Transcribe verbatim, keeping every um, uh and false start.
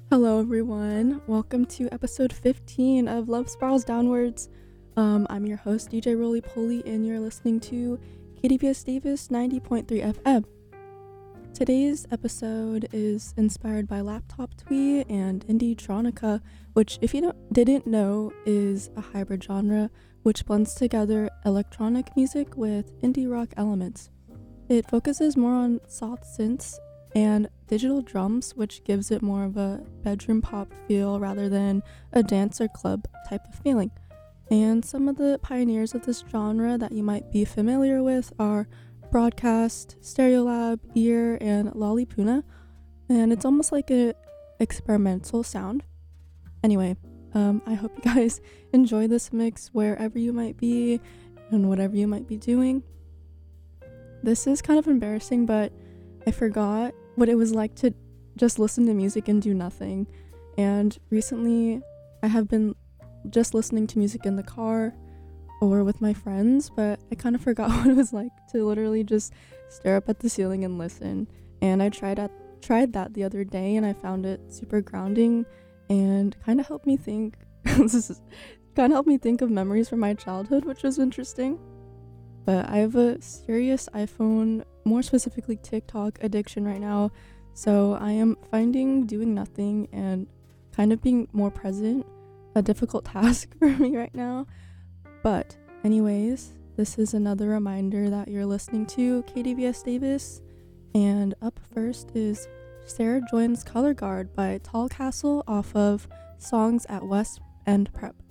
Hello, everyone. Welcome to episode fifteen of Love Spirals Downwards. Um, I'm your host, D J Roly Poly, and you're listening to K D V S Davis ninety point three F M. Today's episode is inspired by Laptop Twee and Indietronica, which, if you don't, didn't know, is a hybrid genre which blends together electronic music with indie rock elements. It focuses more on soft synths and digital drums, which gives it more of a bedroom pop feel rather than a dance or club type of feeling. And some of the pioneers of this genre that you might be familiar with are Broadcast, Stereolab, Ear, and Lollipuna, and it's almost like an experimental sound. Anyway, um, I hope you guys enjoy this mix wherever you might be and whatever you might be doing. This is kind of embarrassing, but I forgot what it was like to just listen to music and do nothing. And recently, I have been just listening to music in the car or with my friends, but I kind of forgot what it was like to literally just stare up at the ceiling and listen. And I tried at tried that the other day, and I found it super grounding and kind of helped me think. this is kind of helped me think of memories from my childhood, which was interesting. But I have a serious iPhone, more specifically TikTok addiction right now, so I am finding doing nothing and kind of being more present a difficult task for me right now. But anyways, this is another reminder that you're listening to K D V S Davis, and up first is Sarah Joines Color Guard by Tall Castle off of Songs at West End Prep.